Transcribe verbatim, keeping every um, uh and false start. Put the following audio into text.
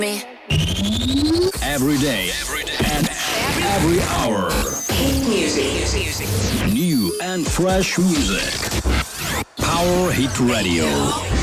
Me. Every day, every day, and every hour. Music. New and fresh music. Power Hit Radio.